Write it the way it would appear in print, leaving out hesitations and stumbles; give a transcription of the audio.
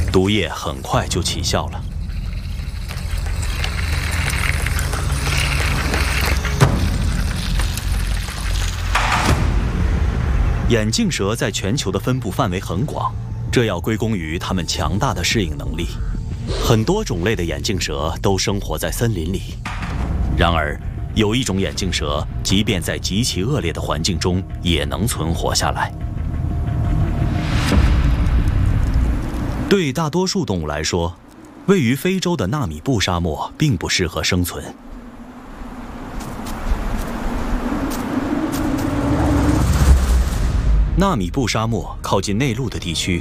毒液很快就起效了。眼镜蛇在全球的分布范围很广，这要归功于它们强大的适应能力。很多种类的眼镜蛇都生活在森林里，然而有一种眼镜蛇，即便在极其恶劣的环境中，也能存活下来。对大多数动物来说，位于非洲的纳米布沙漠并不适合生存。纳米布沙漠靠近内陆的地区